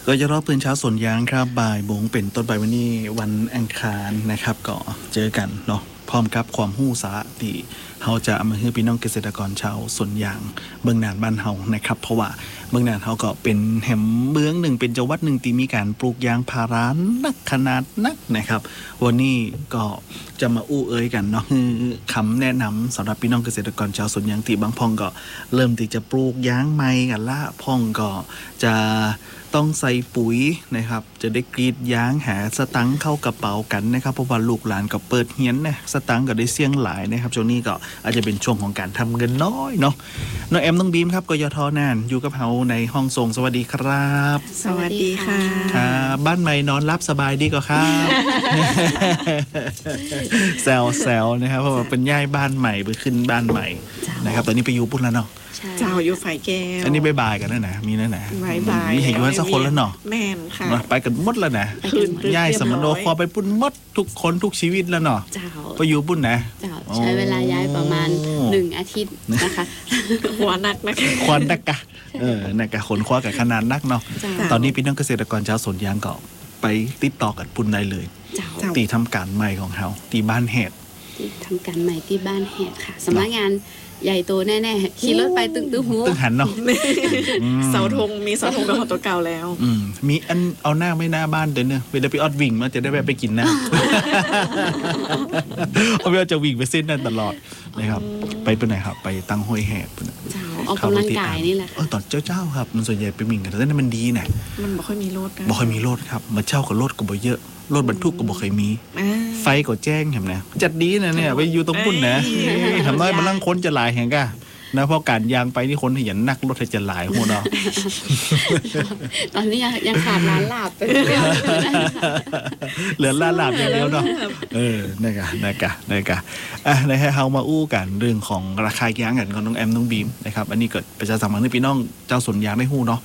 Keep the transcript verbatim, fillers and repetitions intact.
ก็จะรอบตื่นเช้าสวนยางครับบ่ายโมงเป็นต้นไปวันนี้วันอังคารนะครับก็เจอกันเนาะพร้อมกับความหู้สาระที่เราจะเอามาให้พี่น้องเกษตรกรชาวสวนยางเมืองน่านบ้านเฮานะครับเพราะว่าเมืองน่านเฮาก็เป็นแห่งเมืองหนึ่งเป็นจังหวัดหนึ่งที่มีการปลูกยางพารานักขนาดนักนะครับวันนี้ก็จะมาอู้เอ้ยกันเนาะคือคำแนะนำสำหรับพี่น้องเกษตรกรชาวสวนยางที่บางพ่องก็เริ่มที่จะปลูกยางใหม่กันละพ่องก็จะต้องใส่ปุ๋ยนะครับจะได้กรีดยางหาสตังค์เข้ากระเป๋ากันนะครับเพราะว่าลูกหลานก็เปิดเฮียนนะสตังค์ก็ได้เสี่ยงหลายนะครับช่วงนี้ก็อาจจะเป็นช่วงของการทำเงินน้อยเนาะน้องแอมน้องบีมครับกยทน่านอยู่กับเฮาในห้องส่งสวัสดีครับสวัสดีค่ะครับบ้านใหม่นอนรับสบายดีก็ครับ แซวแซวนะครับเพราะว่าเป็นย้ายบ้านใหม่ไปขึ้นบ้านใหม่นะครับตอนนี้ไปอยู่ปุ่นแล้วเนาะเจ้าอยู่ฝ่ายแก้วอันนี้บายบายกันแล้วนะมีนั่นนะบายบายมีเห็นอยู่สักคนแล้วเนาะแม่นค่ะไปกันหมดแล้วนะย้ายสมโนครัวไปปุ่นหมดทุกคนทุกชีวิตแล้วเนาะไปอยู่ปุ่นนะใช้เวลาย้ายประมาณหนึ่งอาทิตย์นะคะหัวนักนะคะควันนักกะเออนักกะขนคว้ากับขนาดนักเนาะตอนนี้พี่น้องเกษตรกรชาวสวนยางก็ไปติดต่อกับปุ่นได้เลยตีทำการใหม่ของเขาตีบ้านแหดทำการใหม่ที่บ้านแหดค่ะสำนักงานใหญ่โตแน่ๆขี่รถไปตึ้งตึ้งหูตึ้งหันเนาะเสาธงมีเสาธงเป็นของตัวเก่าแล้วมีอันเอาหน้าไม่หน้าบ้านเดินเนี่ยเวลาไปออดวิ่งมาจะได้แบบไปกินน้ำเอาไปเอาจะวิ่งไปเส้นนั่นตลอดนะครับไปเป็นไหนครับไปตั้งห้วยแหบออกกำลังกายนี่แหละเออตอนเจ้าๆครับมันส่วนใหญ่ไปวิ่งกันแต่นั่นมันดีนะมันบ่ค่อยมีรถบ่ค่อยมีรถครับมาเช่ากับรถก็บ่เยอะรถบรรทุกก็บ่เคยมีไฟก็แจ้งเห็นไหมจัดดีนะเนี่ยไปอยู่ตรงปุ่นนะทำได้มาลั่งคนจะหลายแห่งก้านะเพราะการยางไปนี่คนเห็นนักรถจะหลายหัวเนาะตอนนี้ยังขาดร้านลาบไปเหลือร้านลาบอย่างเดียวเนาะเออนี่กะนี่กะนี่กะอ่ะนะฮะเฮามาอู้กันเรื่องของราคายางกันของน้องแอมน้องบีมนะครับอันนี้เกิดประชาสัมพันธ์ให้พี่น้องเจ้าสวนยางได้ฮู้เนาะ